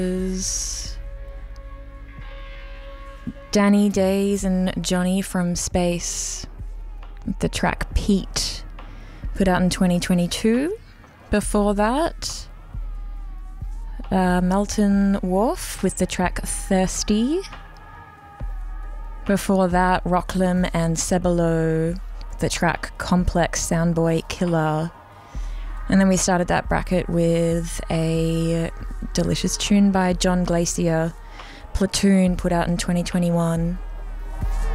is Danny Days and Johnny from Space, the track Pete, put out in 2022. Before that, Melton Wharf with the track Thirsty. Before that, Rocklam and Cebalo, the track Complex Soundboy Killer. And then we started that bracket with a delicious tune by John Glacier, Platoon, put out in 2021.